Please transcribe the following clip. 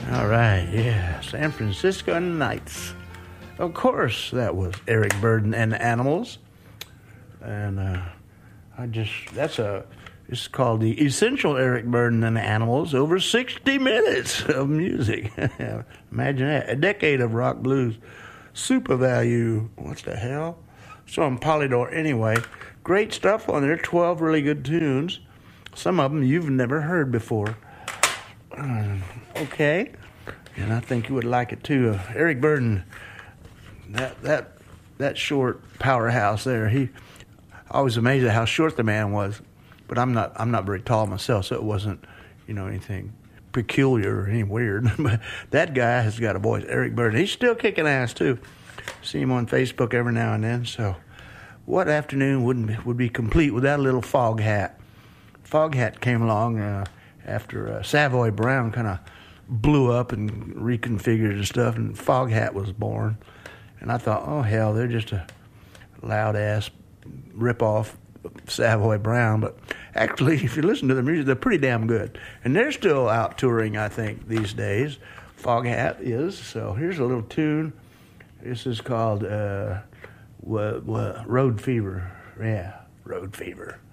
All right, yeah, San Francisco Nights. Of course, that was Eric Burdon and the Animals, and it's called the Essential Eric Burdon and the Animals. Over 60 minutes of music. Imagine that, a decade of rock blues. Super Value. What the hell? So on Polydor anyway. Great stuff on there. 12 really good tunes. Some of them you've never heard before. Okay. And I think you would like it too. Eric Burdon, that short powerhouse there. I was amazed at how short the man was. But I'm not very tall myself, so it wasn't, anything peculiar or any weird. But that guy has got a voice, Eric Burdon. He's still kicking ass too. See him on Facebook every now and then. So, what afternoon would be complete without a little Foghat? Foghat came along after Savoy Brown kind of blew up and reconfigured and stuff, and Foghat was born. And I thought, oh hell, they're just a loud ass rip-off Savoy Brown, but actually, if you listen to the music, they're pretty damn good. And they're still out touring, I think, these days. Foghat is. So here's a little tune. This is called Road Fever. Yeah, Road Fever.